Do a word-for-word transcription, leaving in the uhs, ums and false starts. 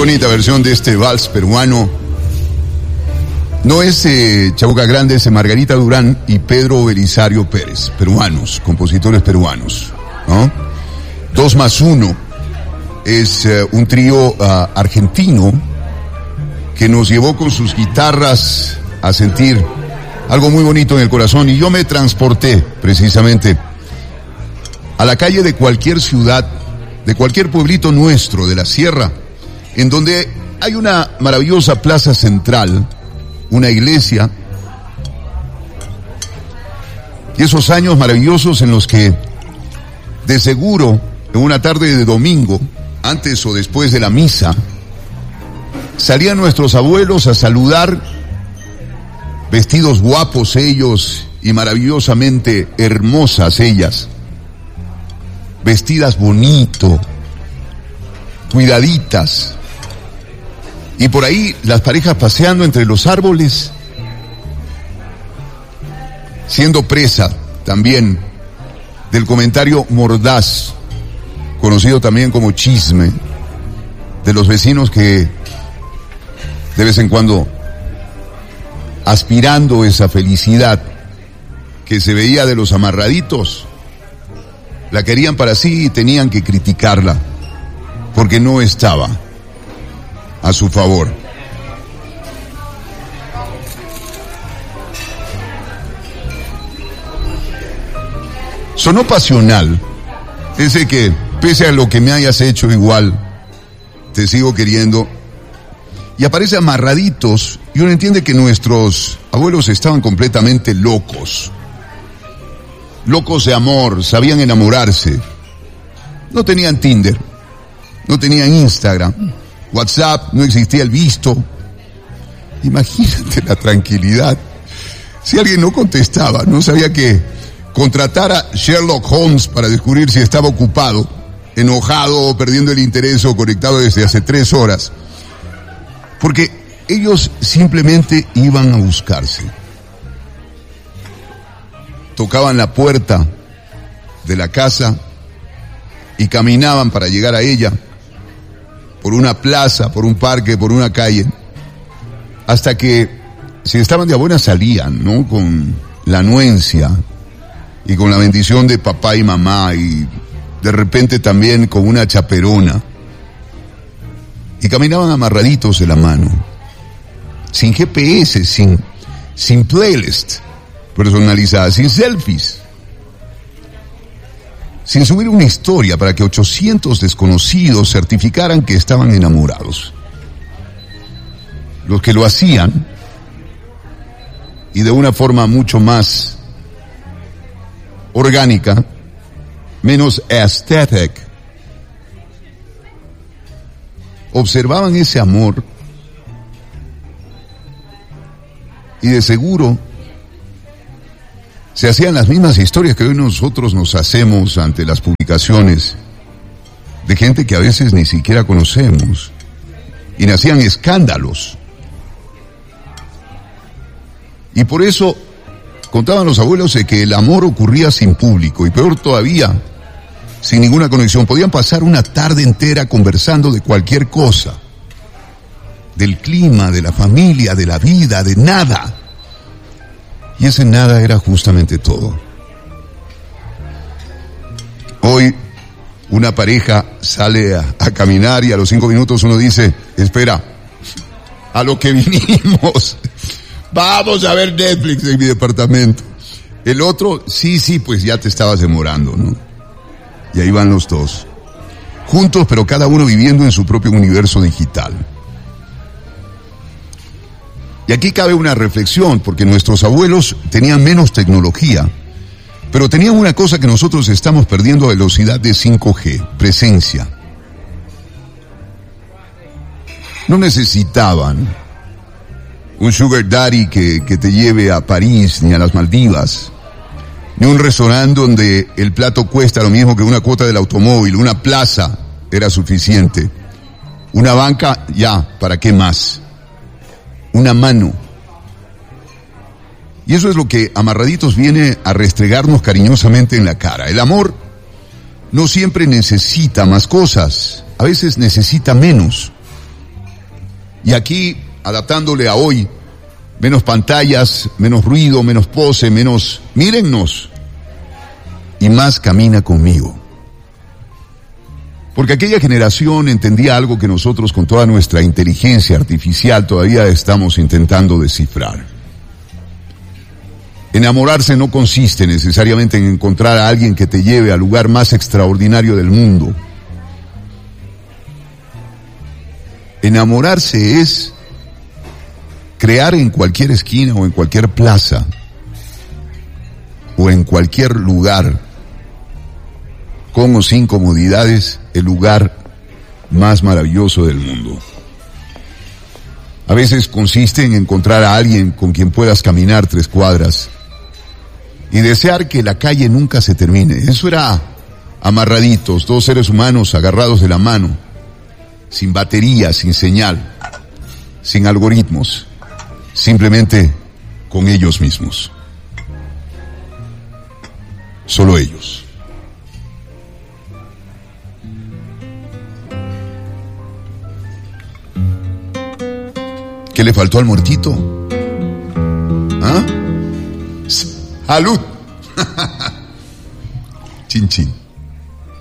bonita versión de este vals peruano. No es eh, Chabuca Grande, es Margarita Durán y Pedro Belisario Pérez, peruanos, compositores peruanos, ¿no? Dos más uno es eh, un trío uh, argentino que nos llevó con sus guitarras a sentir algo muy bonito en el corazón, y yo me transporté precisamente a la calle de cualquier ciudad, de cualquier pueblito nuestro de la sierra, en donde hay una maravillosa plaza central, una iglesia, y esos años maravillosos en los que de seguro en una tarde de domingo, antes o después de la misa, salían nuestros abuelos a saludar, vestidos guapos ellos y maravillosamente hermosas ellas, vestidas bonito, cuidaditas, y por ahí las parejas paseando entre los árboles, siendo presa también del comentario mordaz, conocido también como chisme, de los vecinos que de vez en cuando, aspirando esa felicidad que se veía de los amarraditos, la querían para sí y tenían que criticarla porque no estaba a su favor. Sonó pasional ese que, pese a lo que me hayas hecho, igual te sigo queriendo. Y aparece Amarraditos, y uno entiende que nuestros abuelos estaban completamente locos. Locos de amor, sabían enamorarse. No tenían Tinder, no tenían Instagram, WhatsApp, no existía el visto. Imagínate la tranquilidad. Si alguien no contestaba, no sabía que contratar a Sherlock Holmes para descubrir si estaba ocupado, enojado o perdiendo el interés o conectado desde hace tres horas. Porque ellos simplemente iban a buscarse. Tocaban la puerta de la casa y caminaban para llegar a ella, por una plaza, por un parque, por una calle, hasta que, si estaban de a buena, salían, ¿no? Con la anuencia y con la bendición de papá y mamá, y de repente también con una chaperona. Y caminaban amarraditos de la mano, sin G P S, sin, sin playlist personalizada, sin selfies, sin subir una historia para que ochocientos desconocidos certificaran que estaban enamorados. Los que lo hacían, y de una forma mucho más orgánica, menos aesthetic, observaban ese amor y de seguro se hacían las mismas historias que hoy nosotros nos hacemos ante las publicaciones de gente que a veces ni siquiera conocemos, y nacían escándalos. Y por eso contaban los abuelos de que el amor ocurría sin público, y peor todavía, sin ninguna conexión. Podían pasar una tarde entera conversando de cualquier cosa, del clima, de la familia, de la vida, de nada. Y ese nada era justamente todo. Hoy una pareja sale a, a caminar y a los cinco minutos uno dice: espera, a lo que vinimos, vamos a ver Netflix en mi departamento. El otro, sí, sí, pues ya te estabas demorando, ¿no? Y ahí van los dos, juntos pero cada uno viviendo en su propio universo digital. Y aquí cabe una reflexión, porque nuestros abuelos tenían menos tecnología, pero tenían una cosa que nosotros estamos perdiendo a velocidad de cinco G, presencia. No necesitaban un sugar daddy que, que te lleve a París ni a las Maldivas, ni un restaurante donde el plato cuesta lo mismo que una cuota del automóvil. Una plaza era suficiente. Una banca, ya, ¿para qué más? Una mano. Y eso es lo que Amarraditos viene a restregarnos cariñosamente en la cara. El amor no siempre necesita más cosas, a veces necesita menos. Y aquí, adaptándole a hoy, menos pantallas, menos ruido, menos pose, menos mírennos, y más camina conmigo. Porque aquella generación entendía algo que nosotros con toda nuestra inteligencia artificial todavía estamos intentando descifrar. Enamorarse no consiste necesariamente en encontrar a alguien que te lleve al lugar más extraordinario del mundo. Enamorarse es crear en cualquier esquina o en cualquier plaza o en cualquier lugar, con o sin comodidades, el lugar más maravilloso del mundo. A veces consiste en encontrar a alguien con quien puedas caminar tres cuadras y desear que la calle nunca se termine. Eso era Amarraditos, dos seres humanos agarrados de la mano, sin batería, sin señal, sin algoritmos, simplemente con ellos mismos. Solo ellos. ¿Qué le faltó al muertito? ¿Ah? ¡Salud! Chin, chin.